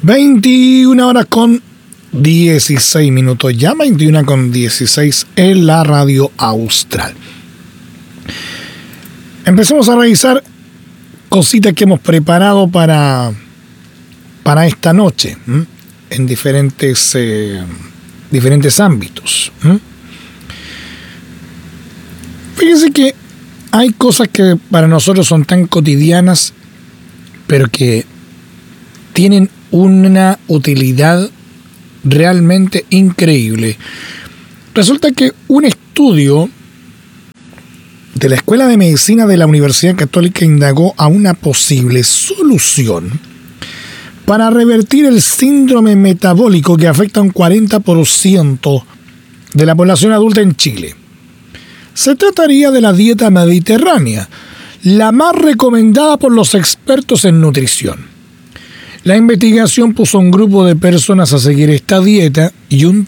21 horas con 16 minutos, ya 21 con 16 en la radio austral. Empecemos a revisar cositas que hemos preparado para esta noche, en diferentes ámbitos. Fíjense que hay cosas que para nosotros son tan cotidianas, pero que tienen una utilidad realmente increíble. Resulta que un estudio de la Escuela de Medicina de la Universidad Católica indagó a una posible solución para revertir el síndrome metabólico que afecta a un 40% de la población adulta en Chile. Se trataría de la dieta mediterránea, la más recomendada por los expertos en nutrición. La investigación puso a un grupo de personas a seguir esta dieta y un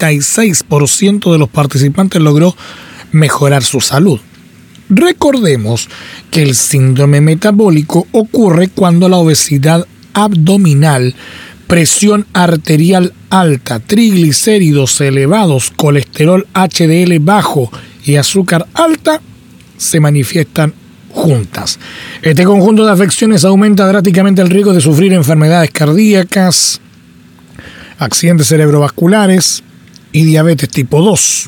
36% de los participantes logró mejorar su salud. Recordemos que el síndrome metabólico ocurre cuando la obesidad abdominal, presión arterial alta, triglicéridos elevados, colesterol HDL bajo y azúcar alta se manifiestan juntas. Este conjunto de afecciones aumenta drásticamente el riesgo de sufrir enfermedades cardíacas, accidentes cerebrovasculares y diabetes tipo 2.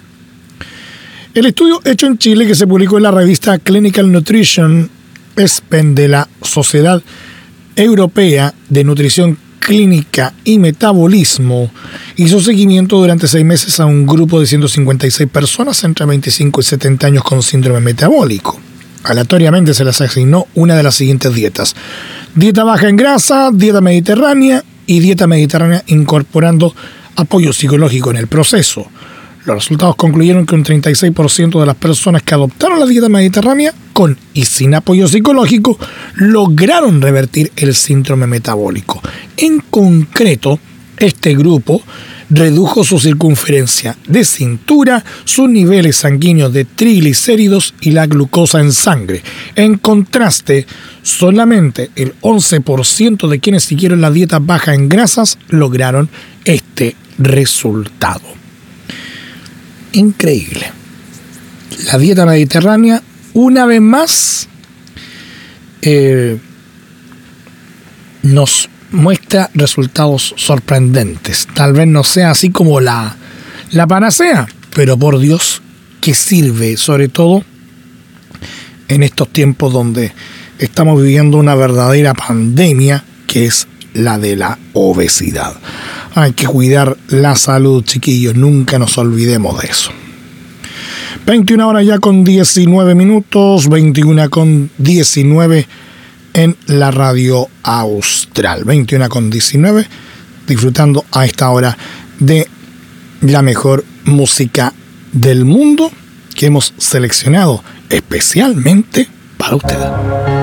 El estudio hecho en Chile, que se publicó en la revista Clinical Nutrition Spen de la Sociedad Europea de Nutrición Clínica y Metabolismo, hizo seguimiento durante 6 meses a un grupo de 156 personas entre 25 y 70 años con síndrome metabólico. Aleatoriamente se les asignó una de las siguientes dietas: dieta baja en grasa, dieta mediterránea y dieta mediterránea incorporando apoyo psicológico en el proceso. Los resultados concluyeron que un 36% de las personas que adoptaron la dieta mediterránea, con y sin apoyo psicológico, lograron revertir el síndrome metabólico. En concreto, este grupo redujo su circunferencia de cintura, sus niveles sanguíneos de triglicéridos y la glucosa en sangre. En contraste, solamente el 11% de quienes siguieron la dieta baja en grasas lograron este resultado. Increíble. La dieta mediterránea, una vez más, nos muestra resultados sorprendentes. Tal vez no sea así como la panacea, pero por Dios que sirve, sobre todo en estos tiempos donde estamos viviendo una verdadera pandemia, que es la de la obesidad. Hay que cuidar la salud, chiquillos, nunca nos olvidemos de eso. 21 horas ya con 19 minutos, 21 con 19 en la radio austral. 21 con 19, disfrutando a esta hora de la mejor música del mundo que hemos seleccionado especialmente para ustedes.